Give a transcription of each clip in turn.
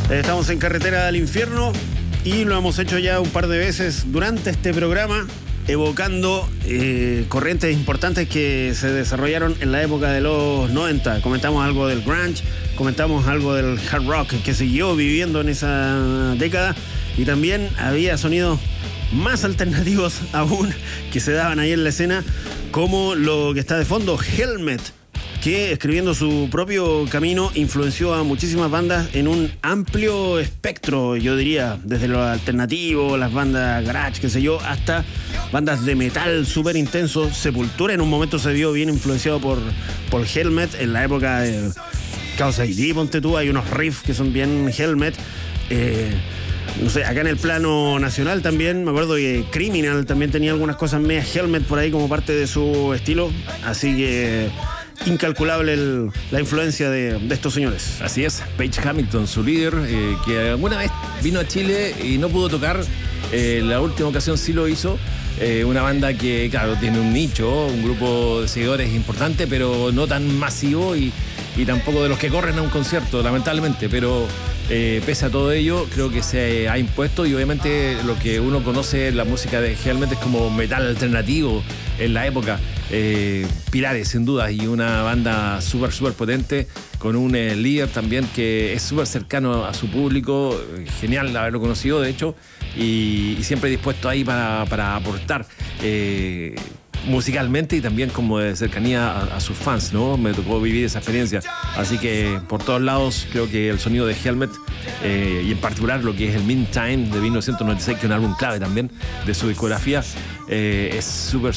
Estamos en Carretera al Infierno y lo hemos hecho ya un par de veces durante este programa, evocando corrientes importantes que se desarrollaron en la época de los 90. Comentamos algo del grunge, comentamos algo del hard rock que siguió viviendo en esa década, y también había sonidos más alternativos aún que se daban ahí en la escena, como lo que está de fondo, Helmet, que escribiendo su propio camino influenció a muchísimas bandas en un amplio espectro, yo diría, desde lo alternativo, las bandas garage, qué sé yo, hasta bandas de metal súper intenso. Sepultura en un momento se vio bien influenciado por Helmet en la época de Chaos ID, ponte tú, hay unos riffs que son bien Helmet. No sé, acá en el plano nacional también, me acuerdo que Criminal también tenía algunas cosas medias Helmet por ahí como parte de su estilo, así que incalculable la influencia de estos señores. Así es, Page Hamilton, su líder, que alguna vez vino a Chile y no pudo tocar, la última ocasión sí lo hizo. Una banda que, claro, tiene un nicho, un grupo de seguidores importante, pero no tan masivo y tampoco de los que corren a un concierto, lamentablemente, pero pese a todo ello, creo que se ha impuesto, y obviamente lo que uno conoce, la música de Helmet, es como metal alternativo en la época. Pilares, sin duda, y una banda súper potente, con un líder también que es súper cercano a su público. Genial haberlo conocido, de hecho, y siempre dispuesto ahí para aportar musicalmente y también como de cercanía a sus fans, ¿no? Me tocó vivir esa experiencia, así que por todos lados creo que el sonido de Helmet, y en particular lo que es el Meantime de 1996, que es un álbum clave también de su discografía, es súper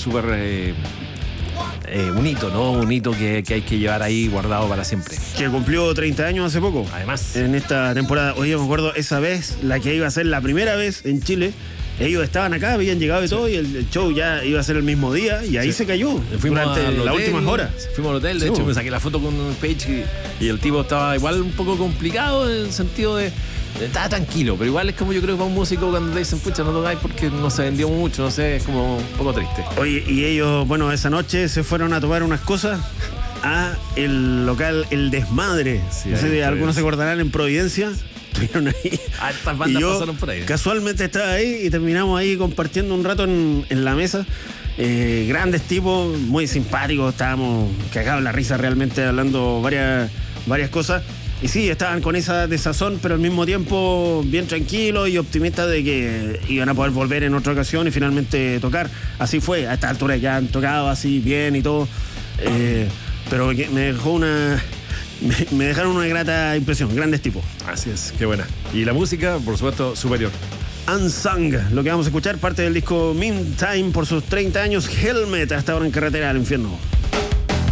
un hito, ¿no? Un hito que hay que llevar ahí guardado para siempre. Que cumplió 30 años hace poco. Además, en esta temporada, oye, me acuerdo esa vez, la que iba a ser la primera vez en Chile. Ellos estaban acá, habían llegado y todo, y el show ya iba a ser el mismo día, y ahí se cayó. Fuimos durante las últimas horas. Fuimos al hotel, de hecho me saqué la foto con Page y el tipo estaba igual un poco complicado, en el sentido de estaba tranquilo, pero igual es como, yo creo que para un músico cuando te dicen, pucha, no tocáis porque no se vendió mucho, no sé, es como un poco triste. Oye, y ellos, bueno, esa noche se fueron a tomar unas cosas a el local El Desmadre. Sí, no sé si algunos se acordarán, en Providencia. Estuvieron ahí. Estas bandas pasaron por ahí. Casualmente estaba ahí y terminamos ahí compartiendo un rato en la mesa. Grandes tipos, muy simpáticos, estábamos cagados la risa realmente, hablando varias cosas. Y sí, estaban con esa desazón, pero al mismo tiempo bien tranquilos y optimistas de que iban a poder volver en otra ocasión y finalmente tocar. Así fue, a esta altura ya han tocado así bien y todo. Pero me dejaron una grata impresión, grandes tipos. Así es, qué buena. Y la música, por supuesto, superior. Unsung, lo que vamos a escuchar, parte del disco Meantime por sus 30 años, Helmet, hasta ahora en Carretera al Infierno.